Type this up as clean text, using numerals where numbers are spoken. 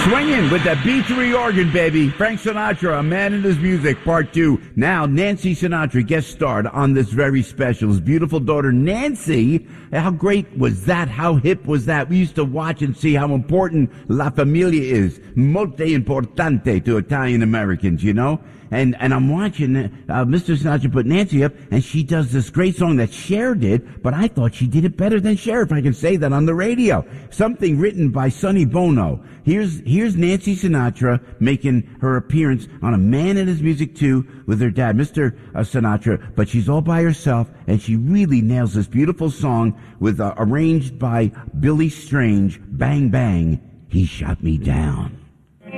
Swinging with that B3 organ, baby. Frank Sinatra, A Man and His Music, Part 2. Now, Nancy Sinatra guest starred on this very special. His beautiful daughter, Nancy. How great was that? How hip was that? We used to watch and see how important La Familia is. Molto importante to Italian Americans, you know? And I'm watching Mr. Sinatra put Nancy up, and she does this great song that Cher did, but I thought she did it better than Cher, if I can say that on the radio. Something written by Sonny Bono. Here's Nancy Sinatra making her appearance on A Man and His Music 2 with her dad, Mr. Sinatra, but she's all by herself, and she really nails this beautiful song with arranged by Billy Strange, Bang Bang, He Shot Me Down.